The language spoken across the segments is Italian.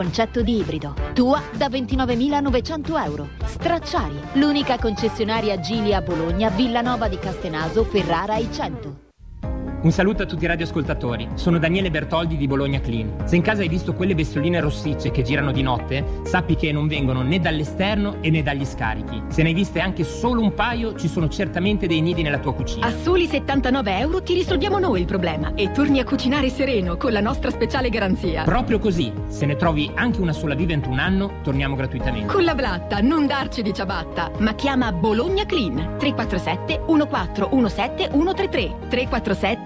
Concetto di ibrido. Tua da 29.900 euro. Stracciari, l'unica concessionaria Geely a Bologna, Villanova di Castenaso, Ferrara e 100. Un saluto a tutti i radioascoltatori, sono Daniele Bertoldi di Bologna Clean. Se in casa hai visto quelle bestioline rossicce che girano di notte, sappi che non vengono né dall'esterno e né dagli scarichi. Se ne hai viste anche solo un paio, ci sono certamente dei nidi nella tua cucina. A soli 79 euro ti risolviamo noi il problema e torni a cucinare sereno con la nostra speciale garanzia. Proprio così, se ne trovi anche una sola viva entro un anno, torniamo gratuitamente. Con la blatta, non darci di ciabatta, ma chiama Bologna Clean 347 1417 133 347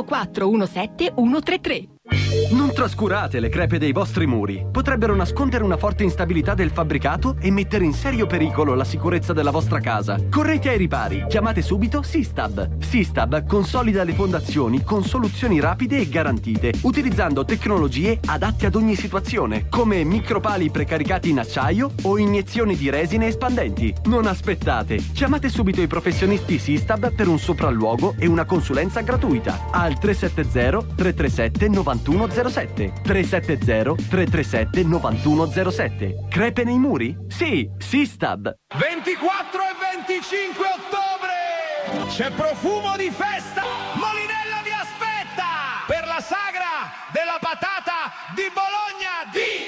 1417 133. Non trascurate le crepe dei vostri muri. Potrebbero nascondere una forte instabilità del fabbricato e mettere in serio pericolo la sicurezza della vostra casa. Correte ai ripari. Chiamate subito Sistab. Sistab consolida le fondazioni con soluzioni rapide e garantite, utilizzando tecnologie adatte ad ogni situazione, come micropali precaricati in acciaio o iniezioni di resine espandenti. Non aspettate. Chiamate subito i professionisti Sistab per un sopralluogo e una consulenza gratuita al 370 337 9107. 370 337 9107. Crepe nei muri? Sì, Sistab. 24 e 25 ottobre c'è profumo di festa. Molinella vi aspetta per la sagra della patata di Bologna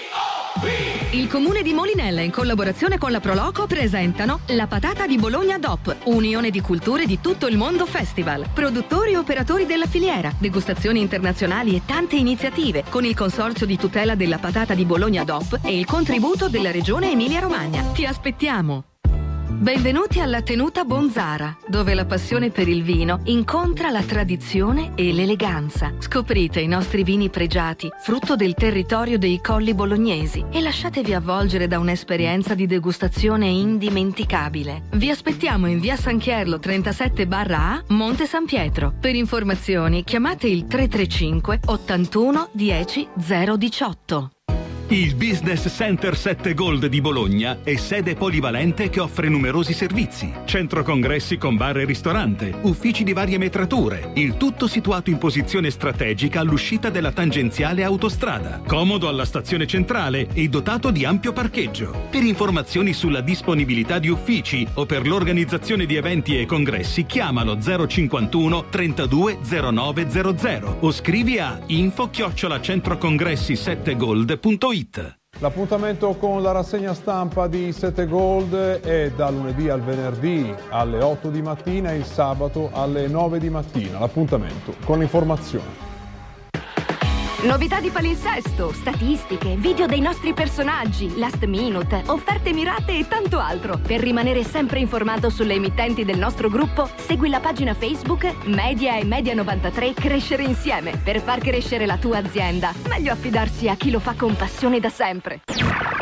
DOP. Il comune di Molinella in collaborazione con la Proloco presentano la patata di Bologna DOP, unione di culture di tutto il mondo festival. Produttori e operatori della filiera, degustazioni internazionali e tante iniziative con il consorzio di tutela della patata di Bologna DOP e il contributo della regione Emilia-Romagna. Ti aspettiamo! Benvenuti alla Tenuta Bonzara, dove la passione per il vino incontra la tradizione e l'eleganza. Scoprite i nostri vini pregiati, frutto del territorio dei colli bolognesi, e lasciatevi avvolgere da un'esperienza di degustazione indimenticabile. Vi aspettiamo in via San Chierlo 37/A, Monte San Pietro. Per informazioni chiamate il 335 81 10 018. Il Business Center 7 Gold di Bologna è sede polivalente che offre numerosi servizi. Centro congressi con bar e ristorante, uffici di varie metrature, il tutto situato in posizione strategica all'uscita della tangenziale autostrada, comodo alla stazione centrale e dotato di ampio parcheggio. Per informazioni sulla disponibilità di uffici o per l'organizzazione di eventi e congressi, chiamalo 051 32 0900 o scrivi a info@centrocongressi7gold.it. L'appuntamento con la rassegna stampa di 7 Gold è da lunedì al venerdì alle 8 di mattina e il sabato alle 9 di mattina. L'appuntamento con l'informazione. Novità di palinsesto, statistiche, video dei nostri personaggi, last minute, offerte mirate e tanto altro. Per rimanere sempre informato sulle emittenti del nostro gruppo, segui la pagina Facebook Media e Media 93 Crescere Insieme. Per far crescere la tua azienda, meglio affidarsi a chi lo fa con passione da sempre.